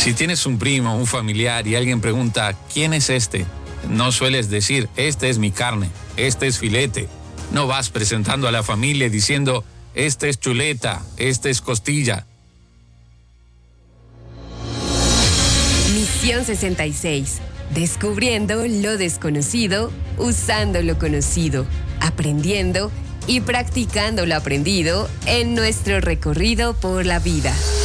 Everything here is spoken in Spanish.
Si tienes un primo, un familiar y alguien pregunta, ¿quién es este? No sueles decir, este es mi carne, este es filete. No vas presentando a la familia diciendo, este es chuleta, este es costilla. Misión 66. Descubriendo lo desconocido, usando lo conocido, aprendiendo y practicando lo aprendido en nuestro recorrido por la vida.